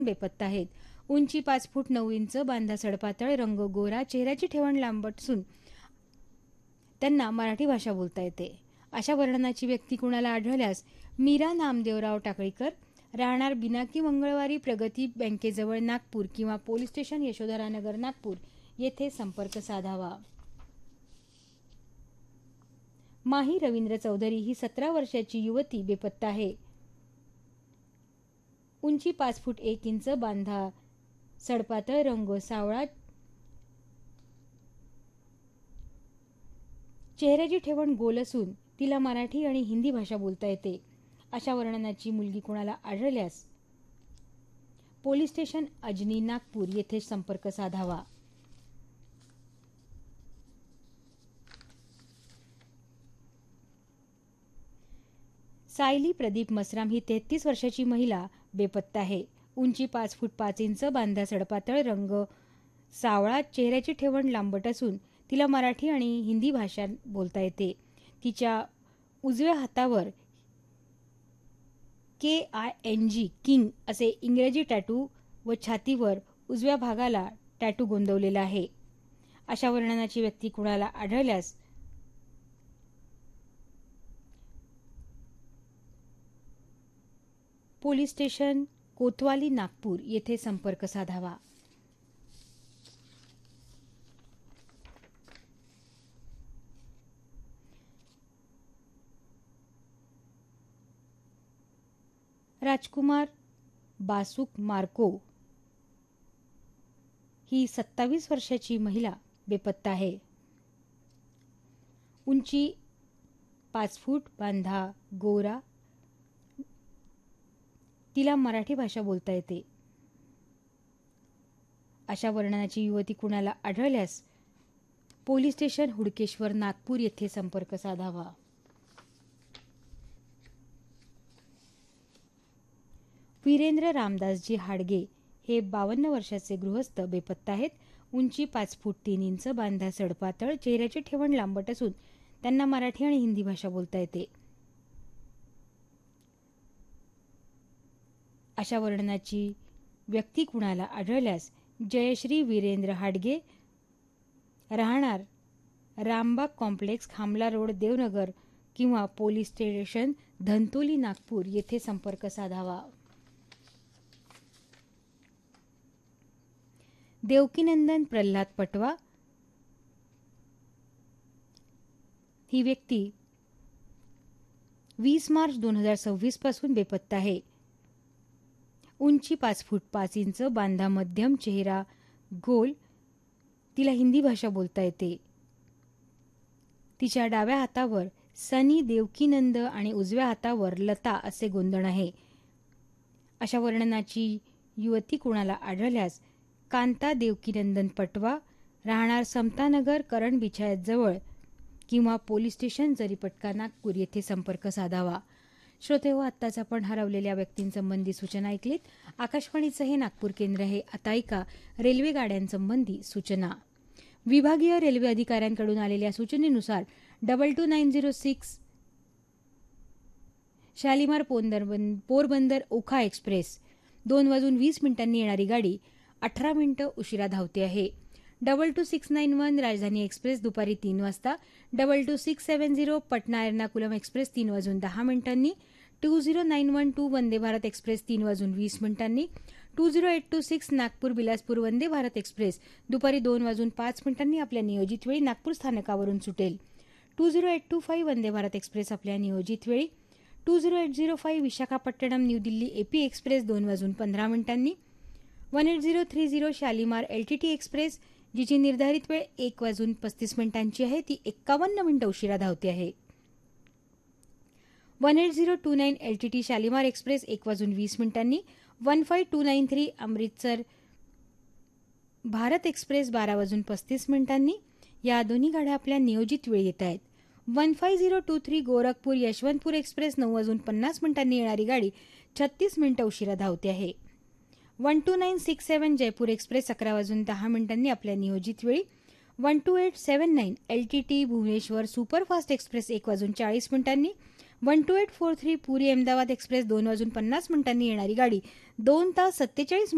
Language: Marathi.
बेपत्ता आहेत. उंची 5 फूट 9 इंच, बांधा सडपातळ, रंग गोरा, चेहऱ्याची ठेवण लांबट असून त्यांना मराठी भाषा बोलता येते. अशा वर्णनाची व्यक्ती कुणाला आढळल्यास मीरा नामदेवराव टाकळीकर, राहणार बिनाकी मंगळवारी, प्रगती बँकेजवळ नागपूर किंवा पोलीस स्टेशन यशोधरानगर नागपूर येथे संपर्क साधावा. माही रवींद्र चौधरी ही 17 वर्षाची युवती बेपत्ता आहे. उंची 5 फूट 1 इंच, बांधा सडपातळ, रंग सावळा, चेहऱ्याची ठेवण गोल असून तिला मराठी आणि हिंदी भाषा बोलता येते. अशा वर्णनाची मुलगी कोणाला आढळल्यास पोलीस स्टेशन अजनी नागपूर येथे संपर्क साधावा. सायली प्रदीप मसराम ही 33 वर्षाची महिला बेपत्ता आहे. उंची 5 फूट 5 इंच, बांधा सडपातळ, रंग सावळा, चेहऱ्याची ठेवण लांबट असून तिला मराठी आणि हिंदी भाषा बोलता येते. तिच्या उजव्या हातावर KING किंग असे इंग्रजी टॅटू व छातीवर उजव्या भागाला टॅटू गोंदवलेला आहे. अशा वर्णनाची व्यक्ती कुणाला आढळल्यास पोलीस स्टेशन कोतवाली नागपूर येथे संपर्क साधावा. राजकुमार बासुक मार्को ही 27 वर्षाची महिला बेपत्ता आहे. उंची 5 फूट, बांधा गोरा, तिला मराठी भाषा बोलता येते. अशा वर्णनाची युवती कुणाला आढळल्यास पोलीस स्टेशन हुडकेश्वर नागपूर येथे संपर्क साधावा. वीरेंद्र रामदासजी हाडगे हे 52 वर्षाचे गृहस्थ बेपत्ता आहेत. उंची 5 फूट 3 इंच, बांधा सडपातळ, चेहऱ्याची ठेवण लांबट असून त्यांना मराठी आणि हिंदी भाषा बोलता येते. अशा वर्णनाची व्यक्ती कुणाला आढळल्यास जयश्री वीरेंद्र हाडगे, राहणार रामबाग कॉम्प्लेक्स, खामला रोड, देवनगर किंवा पोलीस स्टेशन धंतोली नागपूर येथे संपर्क साधावा. देवकीनंदन प्रल्हाद पटवा ही व्यक्ती 20 मार्च 2026 पासून बेपत्ता आहे. उंची 5 फूट 5 इंच, बांधा मध्यम, चेहरा गोल, तिला हिंदी भाषा बोलता येते. तिच्या डाव्या हातावर सनी देवकीनंद आणि उजव्या हातावर लता असे गोंधण आहे. अशा वर्णनाची युवती कुणाला आढळल्यास कांता देवकीनंदन पटवा, राहणार समतानगर, करण बिछायतजवळ किंवा पोलीस स्टेशन जरीपटका नागपूर येथे संपर्क साधावा. श्रोते हो, आत्ताच आपण हरवलेल्या व्यक्तींसंबंधी सूचना ऐकलीत. आकाशवाणीचं हे नागपूर केंद्र आहे. आता ऐका रेल्वे गाड्यांसंबंधी सूचना. विभागीय रेल्वे अधिकाऱ्यांकडून आलेल्या सूचनेनुसार 2296 शालिमार पोरबंदर ओखा एक्सप्रेस 2:20 येणारी गाडी 18 मिनिटं उशिरा धावते आहे. 22691 राजधानी एक्सप्रेस दुपारी 3 वाजता, 22670 Patna Ernakulam express 3:10 20912 Vande Bharat express 3:20 20826 Nagpur Bilaspur Vande Bharat express दुपारी 2:05 आपल्या नियोजित वेळी नागपूर स्थानकावरून सुटेल. 20825 वंदे भारत एक्सप्रेस आपल्या नियोजित वेळी. 20805 Visakhapatnam new Delhi AP express 2:15 18030 Shalimar LTT express जिची निर्धारित वेळ 1:35 आहे ती 51 मिनिटं उशिरा धावते आहे. 18029 LTT Shalimar express 1:20 15293 Amritsar Bharat express 12:35 या दोन्ही गाड्या आपल्या नियोजित वेळी येत आहेत. 15023 गोरखपूर यशवंतपूर एक्सप्रेस 9:50 येणारी गाडी 36 मिनिटं उशिरा धावते आहे. 12967 जयपूर एक्सप्रेस 11:10 आपल्या नियोजित वेळी. 12879 LTT Bhubaneswar superfast express 1:40 12843 Puri Ahmedabad express 2:50 येणारी गाडी 2 तास 47